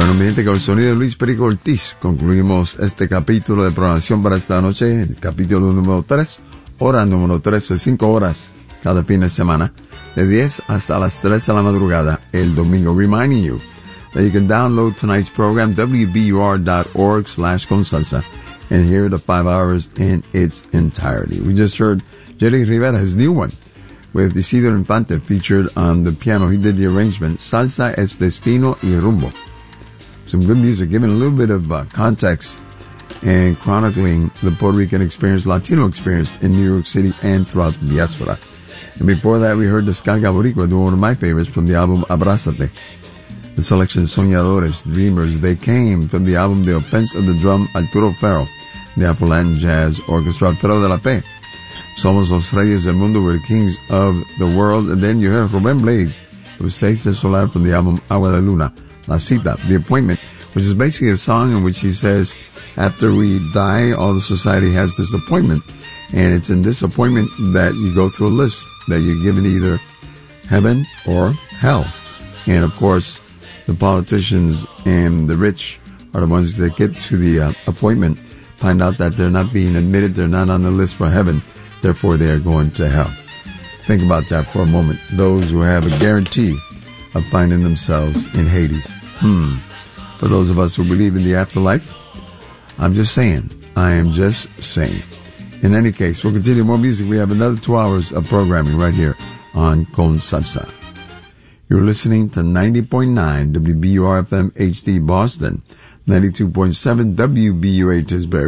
Bueno, mi gente, con el sonido de Luis Perico Ortiz concluimos este capítulo de programación para esta noche, el capítulo número 3, hora número 13, 5 horas cada fin de semana, de 10 hasta las 3 de la madrugada, el domingo. Reminding you that you can download tonight's program, wbur.org/consalsa, and hear the 5 hours in its entirety. We just heard Jerry Rivera, his new one, with Isidro Infante featured on the piano. He did the arrangement, Salsa es Destino y Rumbo. Some good music, giving a little bit of context and chronicling the Puerto Rican experience, Latino experience in New York City and throughout the diaspora. And before that, we heard Descarga Boricua, one of my favorites from the album Abrázate. The selection Soñadores, Dreamers, they came from the album The Offense of the Drum, Arturo Ferro, the Afro-Latin Jazz Orchestra, Alfredo de la Fe. Somos los Reyes del Mundo, we're the kings of the world. And then you heard Rubén Blades, with Seis de Solar from the album Agua de Luna. La Cita, The Appointment, which is basically a song in which he says, after we die, all the society has this appointment. And it's in this appointment that you go through a list that you're given either heaven or hell. And of course, the politicians and the rich are the ones that get to the appointment, find out that they're not being admitted, they're not on the list for heaven, therefore they are going to hell. Think about that for a moment. Those who have a guarantee of finding themselves in Hades. For those of us who believe in the afterlife, I'm just saying. I am just saying. In any case, we'll continue more music. We have another 2 hours of programming right here on Con Salsa. You're listening to 90.9 WBUR-FM HD Boston, 92.7 WBUA Tisbury.